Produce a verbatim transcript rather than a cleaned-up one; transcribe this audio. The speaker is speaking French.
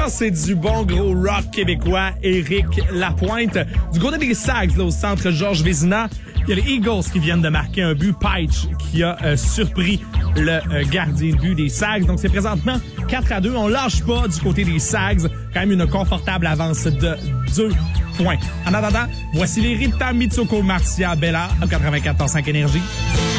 Ça, c'est du bon gros rock québécois, Éric Lapointe. Du côté des Sags, là, au centre Georges Vézina, il y a les Eagles qui viennent de marquer un but. Peitsch qui a euh, surpris le euh, gardien de but des Sags. Donc, c'est présentement quatre à deux. On lâche pas du côté des Sags. Quand même une confortable avance de deux points. En attendant, voici les Rita Mitsoko Marcia Bella à quatre-vingt-quatorze cinq Énergie.